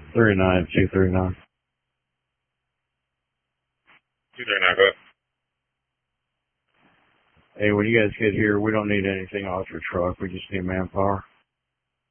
39, 239. 239, go ahead. Hey, when you guys get here, we don't need anything off your truck. We just need manpower.